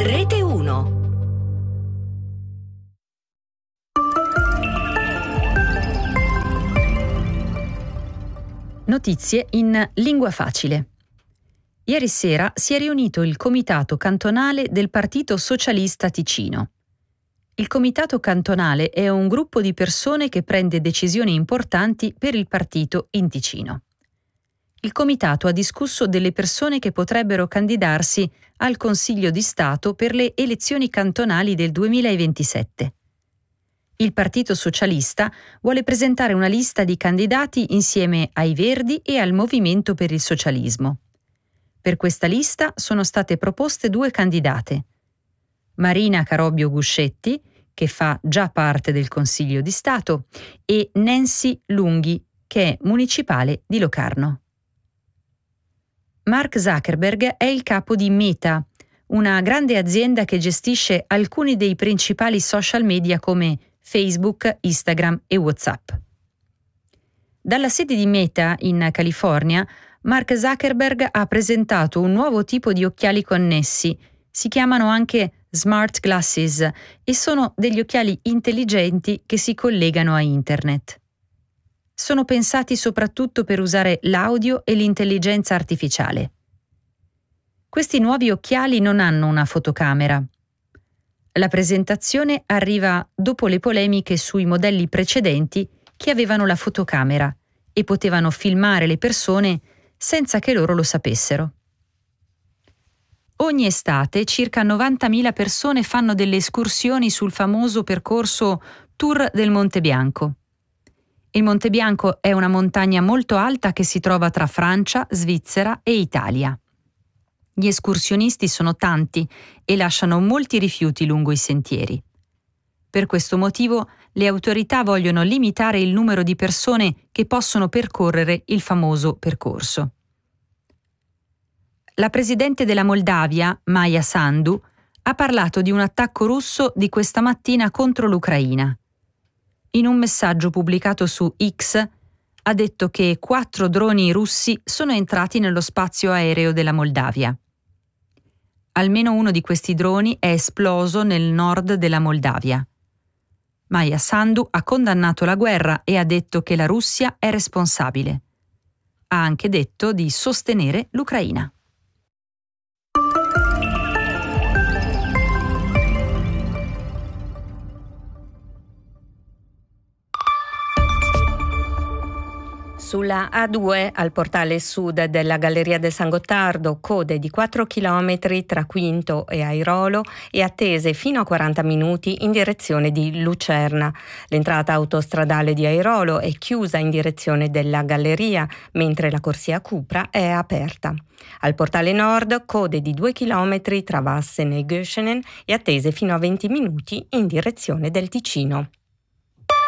Rete 1. Notizie in lingua facile. Ieri sera si è riunito il Comitato Cantonale del Partito Socialista Ticino. Il Comitato Cantonale è un gruppo di persone che prende decisioni importanti per il partito in Ticino. Il Comitato ha discusso delle persone che potrebbero candidarsi al Consiglio di Stato per le elezioni cantonali del 2027. Il Partito Socialista vuole presentare una lista di candidati insieme ai Verdi e al Movimento per il Socialismo. Per questa lista sono state proposte 2 candidate: Marina Carobbio Guscetti, che fa già parte del Consiglio di Stato, e Nancy Lunghi, che è municipale di Locarno. Mark Zuckerberg è il capo di Meta, una grande azienda che gestisce alcuni dei principali social media come Facebook, Instagram e WhatsApp. Dalla sede di Meta in California, Mark Zuckerberg ha presentato un nuovo tipo di occhiali connessi. Si chiamano anche Smart Glasses e sono degli occhiali intelligenti che si collegano a Internet. Sono pensati soprattutto per usare l'audio e l'intelligenza artificiale. Questi nuovi occhiali non hanno una fotocamera. La presentazione arriva dopo le polemiche sui modelli precedenti che avevano la fotocamera e potevano filmare le persone senza che loro lo sapessero. Ogni estate circa 90.000 persone fanno delle escursioni sul famoso percorso Tour del Monte Bianco. Il Monte Bianco è una montagna molto alta che si trova tra Francia, Svizzera e Italia. Gli escursionisti sono tanti e lasciano molti rifiuti lungo i sentieri. Per questo motivo le autorità vogliono limitare il numero di persone che possono percorrere il famoso percorso. La presidente della Moldavia, Maia Sandu, ha parlato di un attacco russo di questa mattina contro l'Ucraina. In un messaggio pubblicato su X ha detto che 4 droni russi sono entrati nello spazio aereo della Moldavia. Almeno uno di questi droni è esploso nel nord della Moldavia. Maia Sandu ha condannato la guerra e ha detto che la Russia è responsabile. Ha anche detto di sostenere l'Ucraina. Sulla A2, al portale sud della Galleria del San Gottardo, code di 4 km tra Quinto e Airolo e attese fino a 40 minuti in direzione di Lucerna. L'entrata autostradale di Airolo è chiusa in direzione della Galleria, mentre la corsia Cupra è aperta. Al portale nord, code di 2 km tra Vassen e Göschenen e attese fino a 20 minuti in direzione del Ticino.